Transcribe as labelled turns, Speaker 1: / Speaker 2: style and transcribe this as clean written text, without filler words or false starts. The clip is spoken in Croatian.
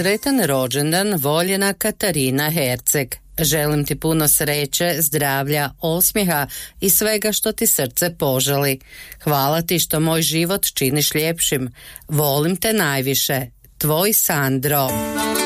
Speaker 1: Sretan rođendan voljena Katarina Herceg. Želim ti puno sreće, zdravlja, osmijeha i svega što ti srce poželi. Hvala ti što moj život činiš ljepšim. Volim te najviše. Tvoj Sandro.